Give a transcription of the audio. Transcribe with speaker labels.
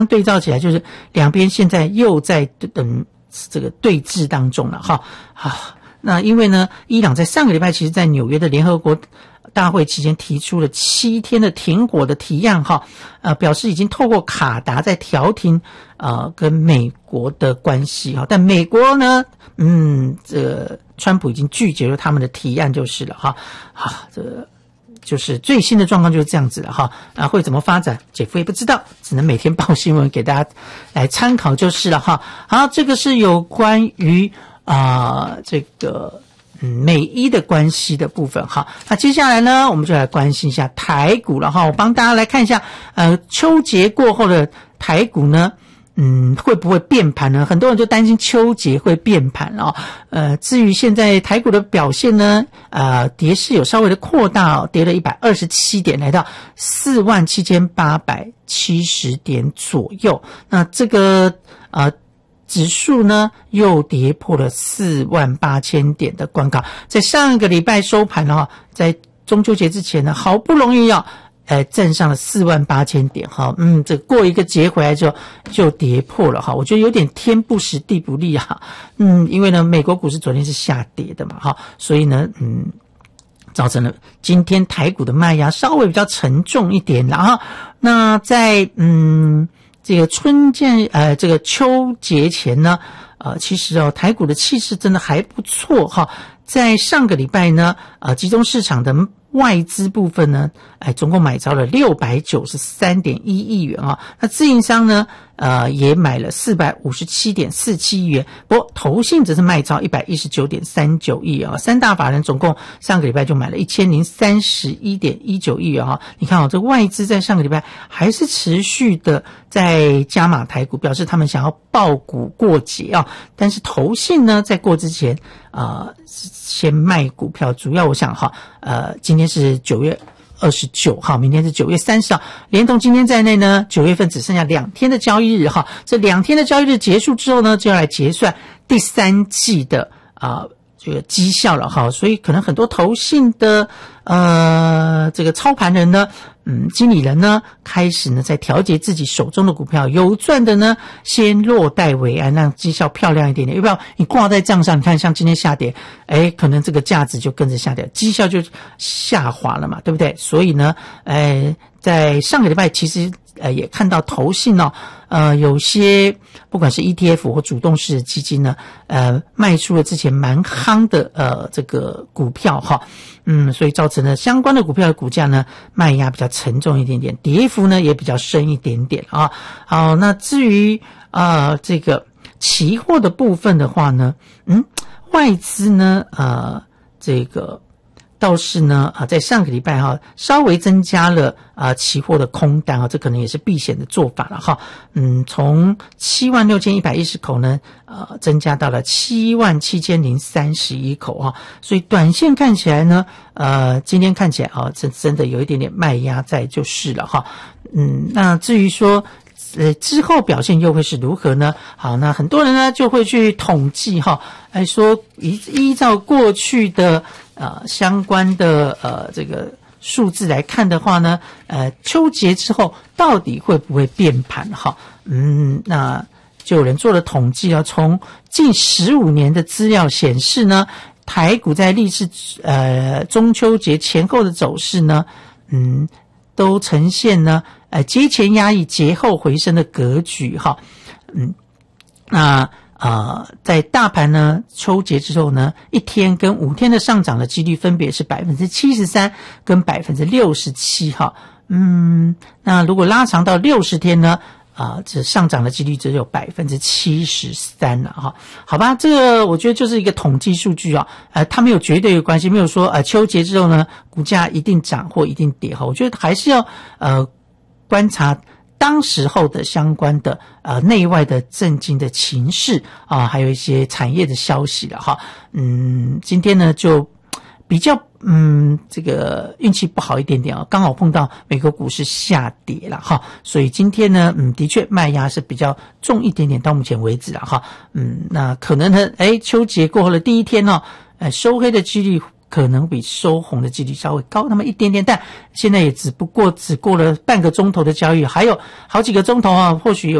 Speaker 1: 对照起来，就是两边现在又在这个对峙当中了哈。好，那因为呢，伊朗在上个礼拜其实在纽约的联合国大会期间提出了7天的停火的提案哈，表示已经透过卡达在调停跟美国的关系哈，但美国呢，这个川普已经拒绝了他们的提案就是了哈。这个就是最新的状况就是这样子了哈，会怎么发展，姐夫也不知道，只能每天报新闻给大家来参考就是了哈。好，这个是有关于这个美伊的关系的部分哈。那接下来呢，我们就来关心一下台股了哈。我帮大家来看一下秋节过后的台股呢，会不会变盘呢？很多人就担心秋节会变盘哦。至于现在台股的表现呢，跌势有稍微的扩大哦，跌了127点，来到47870点左右。那这个指数呢又跌破了48000点的关卡。在上个礼拜收盘哈，在中秋节之前呢，好不容易站上了48000点哈，这过一个节回来就跌破了哈，我觉得有点天不时地不利啊，因为呢美国股市昨天是下跌的嘛哈，所以呢造成了今天台股的卖压稍微比较沉重一点了哈。那在这个这个秋节前呢，其实台股的气势真的还不错哈，在上个礼拜呢集中市场的外资部分呢，总共买超了693.1亿元啊。那自营商呢，也买了457.47亿元。不过投信则是卖超119.39亿啊。三大法人总共上个礼拜就买了1031.19亿元啊。你看这外资在上个礼拜还是持续的在加码台股，表示他们想要抱股过节啊。但是投信呢，在过之前先卖股票，主要我想今天是9月29号，明天是9月30号，连同今天在内呢，9月份只剩下2天的交易日哈。这2天的交易日结束之后呢，就要来结算第3季的这个绩效了哈。所以可能很多投信的这个操盘人呢，经理人呢，开始呢在调节自己手中的股票，有赚的呢先落袋为安，让绩效漂亮一点点。要不要你挂在账上，你看像今天下跌，可能这个价值就跟着下跌，绩效就下滑了嘛，对不对？所以呢，在上个礼拜其实也看到投信有些不管是 ETF 或主动式的基金呢，卖出了之前蛮夯的这个股票哈，所以造成了相关的股票的股价呢卖压比较沉重一点点，跌幅呢也比较深一点点啊。好，那至于这个期货的部分的话呢，外资呢这个倒是呢在上个礼拜稍微增加了期货的空单这可能也是避险的做法了哈。从76110口呢增加到了77031口所以短线看起来呢今天看起来真的有一点点卖压在就是了哈。那至于说之后表现又会是如何呢？好，那很多人呢就会去统计说依照过去的相关的这个数字来看的话呢，秋节之后到底会不会变盘那就有人做了统计从近15年的资料显示呢，台股在历次中秋节前后的走势呢，都呈现呢节前压抑节后回升的格局那在大盘呢秋节之后呢，1天跟5天的上涨的几率分别是 73% 跟 67%那如果拉长到60天呢这上涨的几率只有 73% 了好吧，这个我觉得就是一个统计数据它没有绝对的关系，没有说秋节之后呢股价一定涨或一定跌我觉得还是要观察当时候的相关的内外的政经的情势还有一些产业的消息了今天呢就比较这个运气不好一点点刚好碰到美国股市下跌了所以今天呢的确卖压是比较重一点点到目前为止了那可能呢秋节过后的第一天收黑的几率可能比收红的几率稍微高那么一点点，但现在也只过了半个钟头的交易，还有好几个钟头啊，或许有